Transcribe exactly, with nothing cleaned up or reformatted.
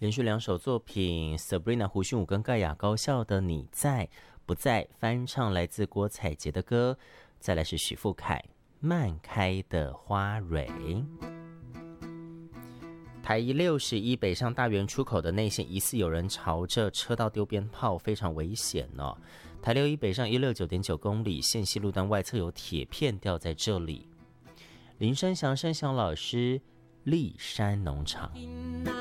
连续两首作品 Sabrina 胡训武跟盖亚高校的你在不在翻唱来自郭采洁的歌，再来是许富凯慢开的花蕊。台一六十一北上大园出口的内线疑似有人朝着车道丢鞭炮，非常危险哦。台六一北上一六九点九公里，线西路段外侧有铁片掉在这里。林生祥生祥老师，立山农场。